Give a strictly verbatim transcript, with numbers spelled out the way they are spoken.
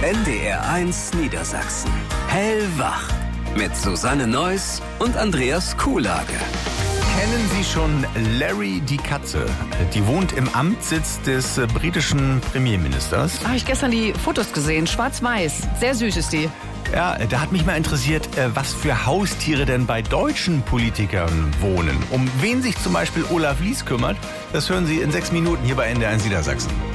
N D R eins Niedersachsen. Hellwach. Mit Susanne Neuss und Andreas Kuhlage. Kennen Sie schon Larry die Katze? Die wohnt im Amtssitz des äh, britischen Premierministers. Habe ich gestern die Fotos gesehen, schwarz-weiß. Sehr süß ist die. Ja, da hat mich mal interessiert, äh, was für Haustiere denn bei deutschen Politikern wohnen. Um wen sich zum Beispiel Olaf Lies kümmert, das hören Sie in sechs Minuten hier bei N D R eins Niedersachsen.